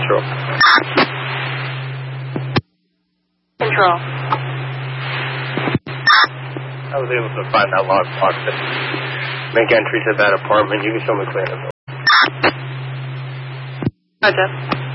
Control. Control. I was able to find that lockbox and make entry to that apartment. You can show me clear. Roger.